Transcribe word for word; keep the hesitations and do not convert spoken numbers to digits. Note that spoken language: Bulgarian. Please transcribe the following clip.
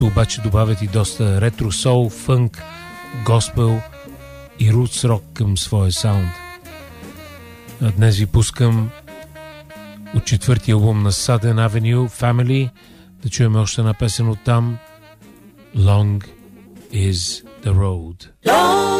обаче добавят и доста ретро сол, фънк, госпел и рутс рок към своя саунд. А днес ви пускам от четвъртия албум на Southern Avenue, Family, да чуем още една песен от там, Long is the Road.